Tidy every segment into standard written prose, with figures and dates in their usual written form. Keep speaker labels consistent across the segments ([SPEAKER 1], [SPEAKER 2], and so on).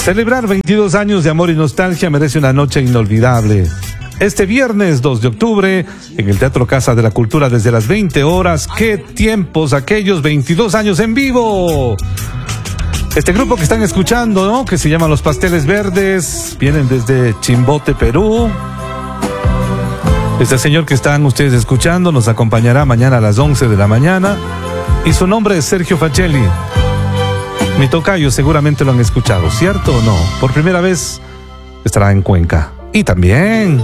[SPEAKER 1] Celebrar 22 años de amor y nostalgia merece una noche inolvidable. Este viernes 2 de octubre, en el Teatro Casa de la Cultura desde las 20 horas. ¡Qué tiempos aquellos! 22 años en vivo. Este grupo que están escuchando, ¿no?, que se llama Los Pasteles Verdes, vienen desde Chimbote, Perú. Este señor que están ustedes escuchando nos acompañará mañana a las 11 de la mañana. Y su nombre es Sergio Facelli. Mi tocayo, seguramente lo han escuchado, ¿cierto o no? Por primera vez estará en Cuenca. Y también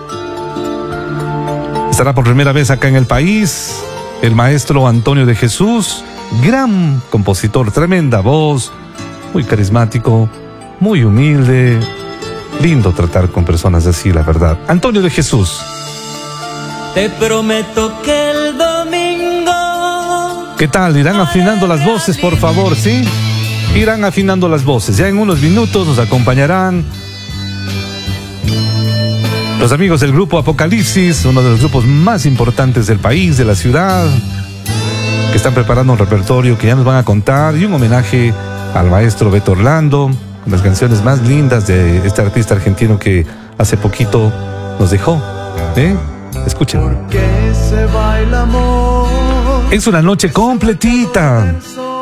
[SPEAKER 1] estará por primera vez acá en el país el maestro Antonio de Jesús, gran compositor, tremenda voz, muy carismático, muy humilde. Lindo tratar con personas así, la verdad. Antonio de Jesús.
[SPEAKER 2] Te prometo que el domingo...
[SPEAKER 1] ¿Qué tal? Irán afinando las voces, por favor, ¿sí? Irán afinando las voces. Ya en unos minutos nos acompañarán los amigos del grupo Apocalipsis, uno de los grupos más importantes del país, de la ciudad, que están preparando un repertorio que ya nos van a contar, y un homenaje al maestro Beto Orlando, con las canciones más lindas de este artista argentino que hace poquito nos dejó. Escuchen.
[SPEAKER 3] Porque se va el amor.
[SPEAKER 1] Es una noche completita.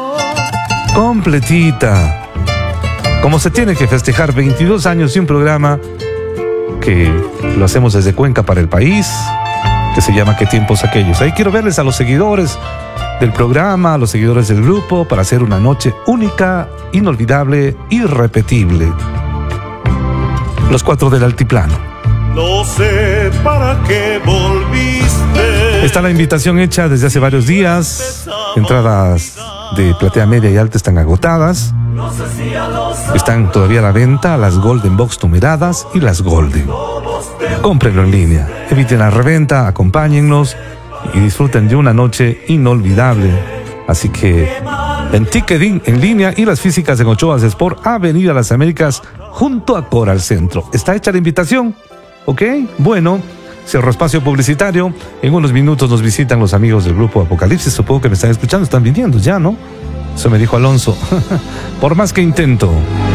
[SPEAKER 1] Completita. Como se tiene que festejar 22 años de un programa que lo hacemos desde Cuenca para el país, que se llama ¿Qué tiempos aquellos? Ahí quiero verles a los seguidores del programa, a los seguidores del grupo, para hacer una noche única, inolvidable, irrepetible. Los 4 del altiplano.
[SPEAKER 3] No sé para qué volviste.
[SPEAKER 1] Está la invitación hecha desde hace varios días. Entradas de platea media y alta están agotadas. Están todavía a la venta las Golden Box numeradas y las Golden. Cómprenlo en línea. Eviten la reventa, acompáñennos y disfruten de una noche inolvidable. Así que en Ticketing en línea y las físicas en Ochoas Sport, Avenida Las Américas, junto a Coral Centro. Está hecha la invitación. ¿Ok? Bueno, cierro espacio publicitario. En unos minutos nos visitan los amigos del grupo Apocalipsis. Supongo que me están escuchando, están viniendo ya, ¿no? Eso me dijo Alonso. Por más que intento.